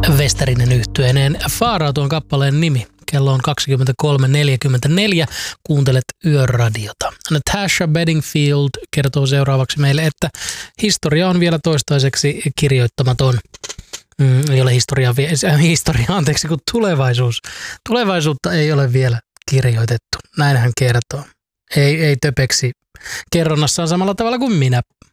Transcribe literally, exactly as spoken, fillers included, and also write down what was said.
Westerinen yhtyeineen Far Out on kappaleen nimi. Kello on kaksikymmentäkolme neljäkymmentäneljä. Kuuntelet Yöradiota. Natasha Bedingfield kertoo seuraavaksi meille, että historia on vielä toistaiseksi kirjoittamaton. Mm, ei ole historia, äh, historia, anteeksi, kun tulevaisuus. Tulevaisuutta ei ole vielä kirjoitettu. Näin hän kertoo. Ei, ei töpeksi kerronnassaan samalla tavalla kuin minä